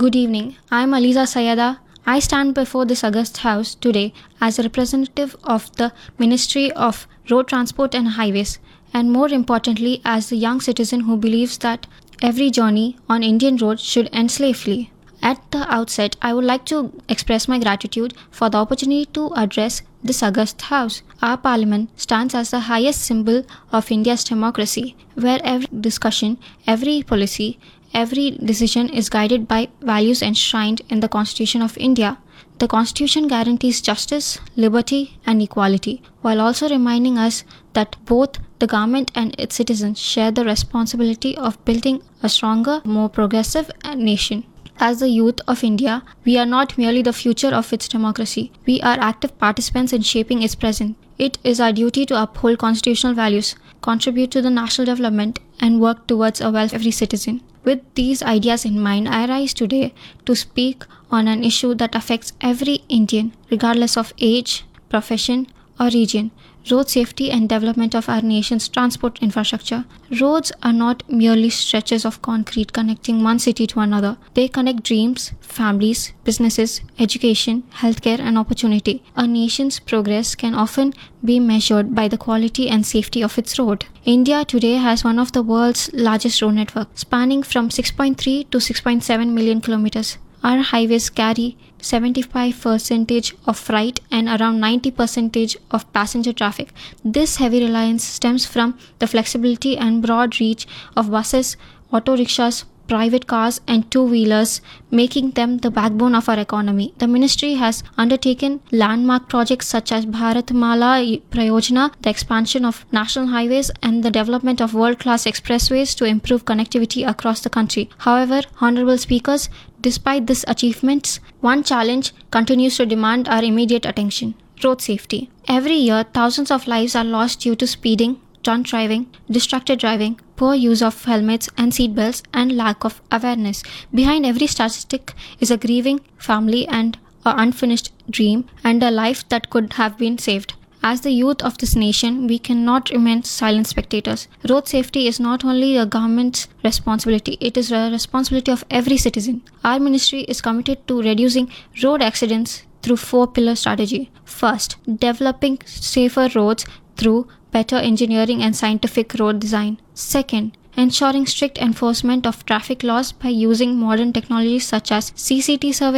Good evening. I am Aliza Sayada. I stand before this august house today as a representative of the Ministry of Road Transport and Highways, and more importantly, as a young citizen who believes that every journey on Indian roads should end safely. At the outset, I would like to express my gratitude for the opportunity to address this august house. Our parliament stands as the highest symbol of India's democracy, where every discussion, every policy, every decision is guided by values enshrined in the Constitution of India. The Constitution guarantees justice, liberty, and equality, while also reminding us that both the government and its citizens share the responsibility of building a stronger, more progressive nation. As the youth of India, we are not merely the future of its democracy, we are active participants in shaping its present. It is our duty to uphold constitutional values, contribute to the national development, and work towards a wealth of every citizen. With these ideas in mind, I rise today to speak on an issue that affects every Indian, regardless of age, profession, or region: road safety and development of our nation's transport infrastructure. Roads are not merely stretches of concrete connecting one city to another. They connect dreams, families, businesses, education, healthcare, and opportunity. A nation's progress can often be measured by the quality and safety of its road. India today has one of the world's largest road networks, spanning from 6.3 to 6.7 million kilometers. Our highways carry 75% of freight and around 90% of passenger traffic. This heavy reliance stems from the flexibility and broad reach of buses, auto rickshaws, private cars, and two-wheelers, making them the backbone of our economy. The ministry has undertaken landmark projects such as Bharatmala Prayojana, the expansion of national highways, and the development of world-class expressways to improve connectivity across the country. However, honorable speakers, despite these achievements, one challenge continues to demand our immediate attention: road safety. Every year, thousands of lives are lost due to speeding, drunk driving, distracted driving, poor use of helmets and seatbelts, and lack of awareness. Behind every statistic is a grieving family and an unfinished dream and a life that could have been saved. As the youth of this nation, we cannot remain silent spectators. Road safety is not only a government's responsibility, it is a responsibility of every citizen. Our ministry is committed to reducing road accidents through 4-pillar strategy. First, developing safer roads through better engineering and scientific road design. Second, ensuring strict enforcement of traffic laws by using modern technologies such as CCT surveillance